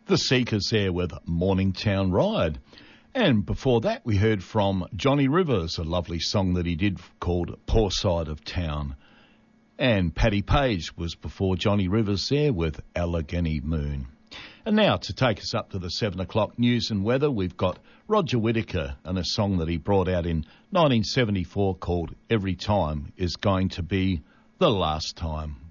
The Seekers there with Morningtown Ride. And before that, we heard from Johnny Rivers, a lovely song that he did called Poor Side of Town. And Paddy Page was before Johnny Rivers there with Allegheny Moon. And now, to take us up to the 7 o'clock news and weather, we've got Roger Whittaker and a song that he brought out in 1974 called Every Time Is Going to Be the Last Time.